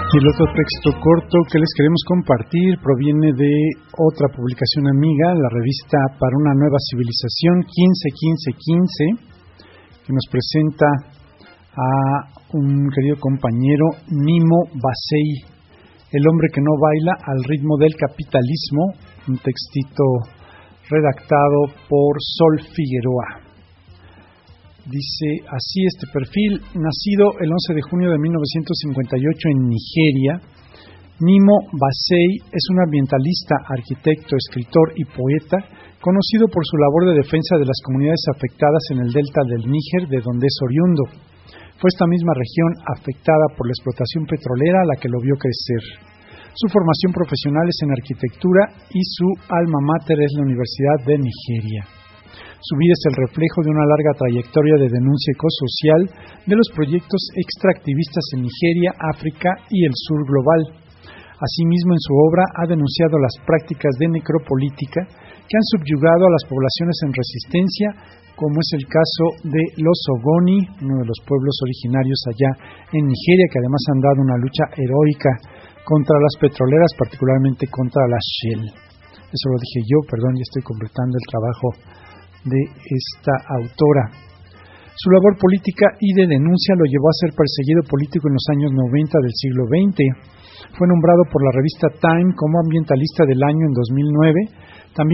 Y el otro texto corto que les queremos compartir proviene de otra publicación amiga, la revista Para una Nueva Civilización 15-15-15, que nos presenta a un querido compañero, Nimo Basei, el hombre que no baila al ritmo del capitalismo, un textito redactado por Sol Figueroa. Dice así este perfil: nacido el 11 de junio de 1958 en Nigeria, Nimo Basei es un ambientalista, arquitecto, escritor y poeta, conocido por su labor de defensa de las comunidades afectadas en el delta del Níger, de donde es oriundo. Fue esta misma región afectada por la explotación petrolera la que lo vio crecer. Su formación profesional es en arquitectura y su alma mater es la Universidad de Nigeria. Su vida es el reflejo de una larga trayectoria de denuncia ecosocial de los proyectos extractivistas en Nigeria, África y el sur global. Asimismo, en su obra ha denunciado las prácticas de necropolítica que han subyugado a las poblaciones en resistencia, como es el caso de los Ogoni, uno de los pueblos originarios allá en Nigeria, que además han dado una lucha heroica contra las petroleras, particularmente contra las Shell. Eso lo dije yo, perdón, ya estoy completando el trabajo de esta autora. Su labor política y de denuncia lo llevó a ser perseguido político en los años 90 del siglo XX. Fue nombrado por la revista Time como ambientalista del año en 2009. También